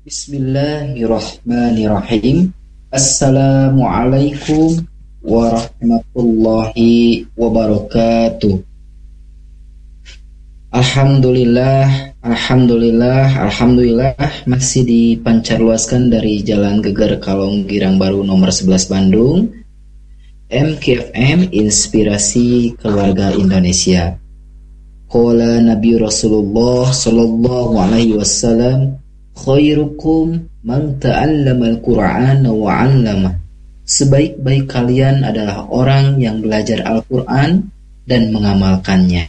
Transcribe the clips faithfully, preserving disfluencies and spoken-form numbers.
Bismillahirrahmanirrahim. Assalamualaikum warahmatullahi wabarakatuh. Alhamdulillah, Alhamdulillah, Alhamdulillah masih dipancarluaskan dari Jalan Geger Kalong Girang Baru nomor sebelas Bandung, M K F M Inspirasi Keluarga Indonesia. Qala Nabi Rasulullah sallallahu alaihi wasallam, khairukum man ta'allamal Qur'ana wa 'allama. Sebaik-baik kalian adalah orang yang belajar Al-Qur'an dan mengamalkannya.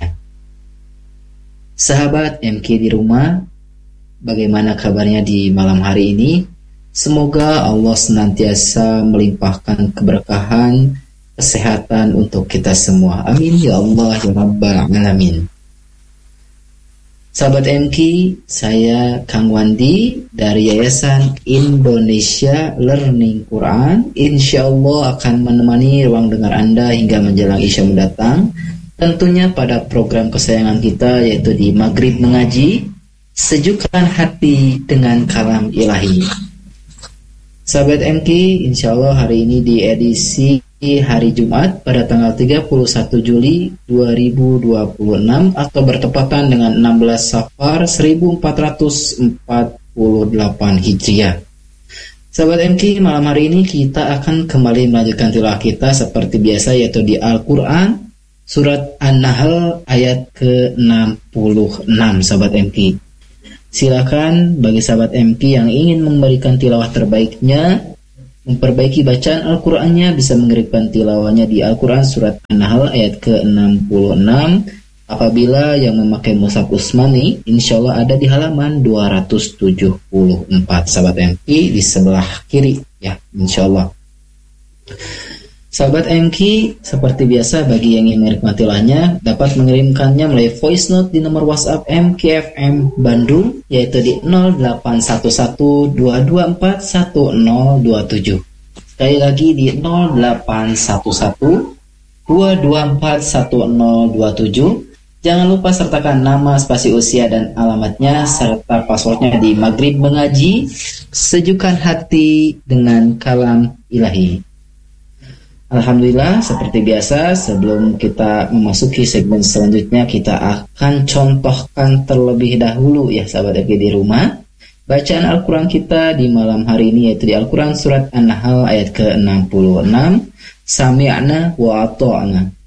Sahabat M K di rumah, bagaimana kabarnya di malam hari ini? Semoga Allah senantiasa melimpahkan keberkahan, kesehatan untuk kita semua. Amin ya Allah ya Rabbal Alamin. Sahabat M K, saya Kang Wandi dari Yayasan Indonesia Learning Quran. Insya Allah akan menemani ruang dengar Anda hingga menjelang Isya mendatang. Tentunya pada program kesayangan kita, yaitu di Maghrib Mengaji, Sejukkan Hati dengan Kalam Ilahi. Sahabat M K, insya Allah hari ini di edisi hari Jumat pada tanggal tiga puluh satu Juli dua ribu dua puluh enam atau bertepatan dengan enam belas Safar seribu empat ratus empat puluh delapan Hijriah. Sahabat M K, malam hari ini kita akan kembali melanjutkan tilawah kita seperti biasa, yaitu di Al-Quran Surat An-Nahl ayat ke enam puluh enam. Sahabat M K, silakan bagi sahabat M K yang ingin memberikan tilawah terbaiknya, memperbaiki bacaan Al-Qur'annya, bisa mengirimkan tilawahnya di Al-Quran Surat An-Nahl ayat ke enam puluh enam. Apabila yang memakai mushaf Utsmani, insya Allah ada di halaman dua ratus tujuh puluh empat. Sahabat M K di sebelah kiri ya, insya Allah. Sahabat M K, seperti biasa bagi yang ingin mengirimkan tilawahnya dapat mengirimkannya melalui voice note di nomor WhatsApp M K F M Bandung, yaitu di nol delapan satu satu dua dua empat satu nol dua tujuh. Sekali lagi di nol delapan satu satu dua dua empat satu nol dua tujuh. Jangan lupa sertakan nama, spasi usia dan alamatnya serta passwordnya di Maghrib Mengaji, Sejukkan Hati dengan Kalam Ilahi. Alhamdulillah, seperti biasa sebelum kita memasuki segmen selanjutnya, kita akan contohkan terlebih dahulu ya sahabat M K di rumah, bacaan Al-Quran kita di malam hari ini, yaitu di Al-Quran Surat An-Nahl ayat ke enam puluh enam. Sami'na wa ata'na.